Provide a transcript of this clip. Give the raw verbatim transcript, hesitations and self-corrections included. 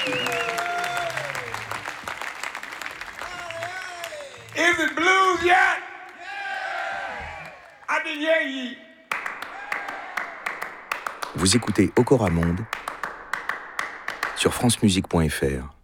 Is it blues yet? I can hear ye. Vous écoutez Okora Monde sur francemusique point f r.